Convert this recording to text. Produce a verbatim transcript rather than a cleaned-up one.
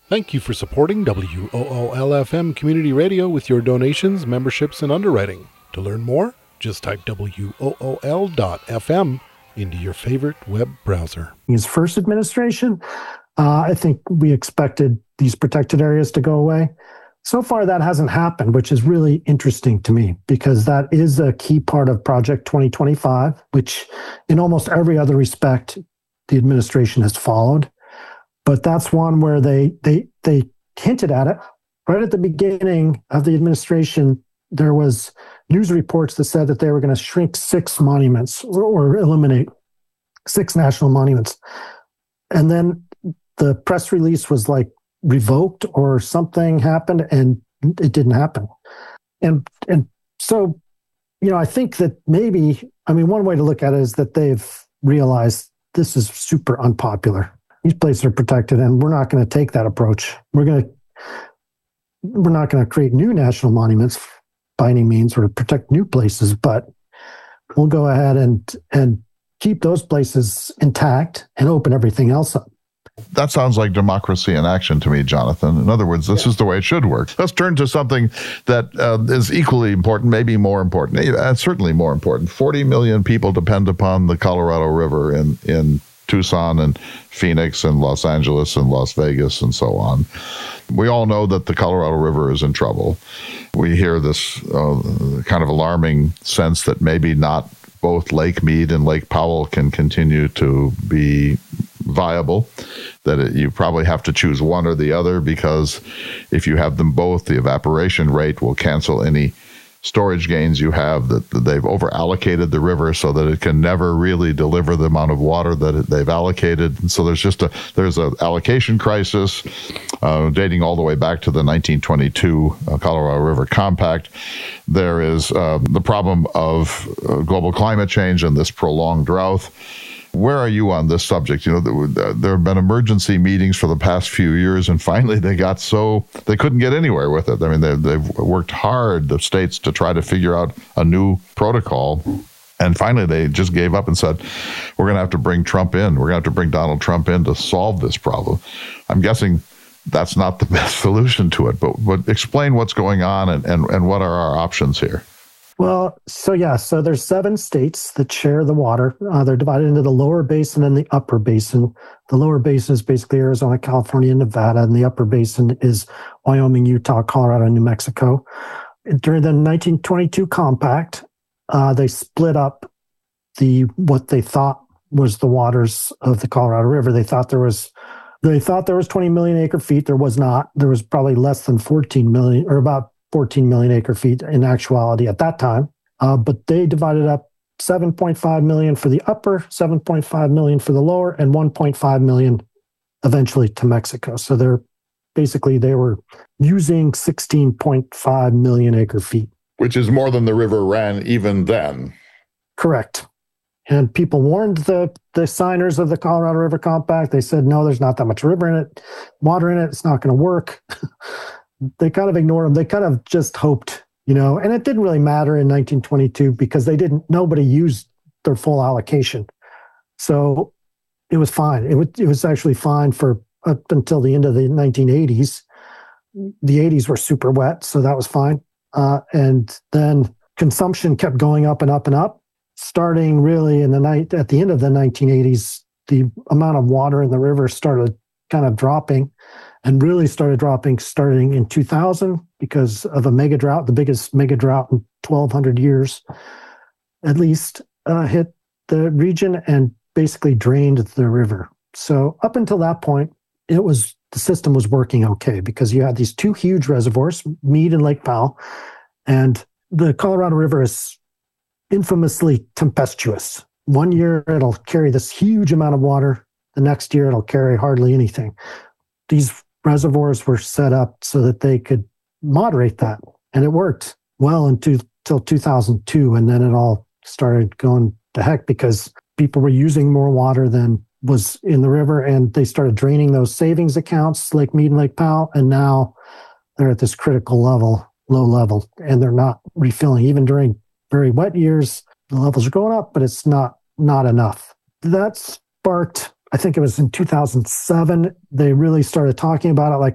Thank you for supporting W O O L F M Community Radio with your donations, memberships, and underwriting. To learn more, just type W O O L dot F M into your favorite web browser. His first administration, uh, I think we expected these protected areas to go away. So far, that hasn't happened, which is really interesting to me because that is a key part of Project twenty twenty-five, which in almost every other respect, the administration has followed. But that's one where they they they hinted at it right at the beginning of the administration. There was news reports that said that they were going to shrink six monuments or, or eliminate six national monuments, and then the press release was like revoked or something happened, and it didn't happen. And and so, you know, I think that maybe I mean one way to look at it is that they've realized this is super unpopular. These places are protected, and we're not going to take that approach. We're going to we're not going to create new national monuments by any means, or protect new places, but we'll go ahead and and keep those places intact and open everything else up. That sounds like democracy in action to me, Jonathan. In other words, this yeah. is the way it should work. Let's turn to something that uh, is equally important, maybe more important, uh, certainly more important. forty million people depend upon the Colorado River in in Tucson and Phoenix and Los Angeles and Las Vegas and so on. We all know that the Colorado River is in trouble. We hear this uh, kind of alarming sense that maybe not both Lake Mead and Lake Powell can continue to be viable, that it, you probably have to choose one or the other, because if you have them both, the evaporation rate will cancel any storage gains you have, that they've over allocated the river so that it can never really deliver the amount of water that it, they've allocated. And so there's just a there's an allocation crisis uh, dating all the way back to the nineteen twenty-two uh, Colorado River Compact. There is uh, the problem of uh, global climate change and this prolonged drought. Where are you on this subject? You know, there, there have been emergency meetings for the past few years, and finally they got so they couldn't get anywhere with it. I mean, they, they've worked hard, the states, to try to figure out a new protocol. And finally, they just gave up and said, we're going to have to bring Trump in. We're going to have to bring Donald Trump in to solve this problem. I'm guessing that's not the best solution to it, but, but explain what's going on and, and, and what are our options here. Well, so yeah, so there's seven states that share the water. Uh, they're divided into the lower basin and the upper basin. The lower basin is basically Arizona, California, and Nevada, and the upper basin is Wyoming, Utah, Colorado, and New Mexico. During the nineteen twenty-two compact, uh, they split up the what they thought was the waters of the Colorado River. They thought there was they thought there was twenty million acre feet. There was not. There was probably less than fourteen million, or about fourteen million acre feet in actuality at that time. Uh, but they divided up seven point five million for the upper, seven point five million for the lower, and one point five million eventually to Mexico. So they're basically, they were using sixteen point five million acre feet. Which is more than the river ran even then. Correct. And people warned the, the signers of the Colorado River Compact. They said, no, there's not that much river in it, water in it. It's not going to work. They kind of ignored them. They kind of just hoped, you know, and it didn't really matter in nineteen twenty-two because they didn't, nobody used their full allocation. So it was fine. It was, it was actually fine for up until the end of the nineteen eighties. The eighties were super wet, so that was fine. Uh, and then consumption kept going up and up and up, starting really in the night, at the end of the nineteen eighties, the amount of water in the river started kind of dropping. And really started dropping starting in two thousand because of a mega drought, the biggest mega drought in twelve hundred years, at least, uh, hit the region and basically drained the river. So up until that point, it was the system was working okay because you had these two huge reservoirs, Mead and Lake Powell, and the Colorado River is infamously tempestuous. One year it'll carry this huge amount of water. The next year it'll carry hardly anything. These reservoirs were set up so that they could moderate that. And it worked well until two thousand two. And then it all started going to heck because people were using more water than was in the river. And they started draining those savings accounts, Lake Mead and Lake Powell. And now they're at this critical level, low level, and they're not refilling. Even during very wet years, the levels are going up, but it's not, not enough. That sparked, I think it was in two thousand seven, they really started talking about it like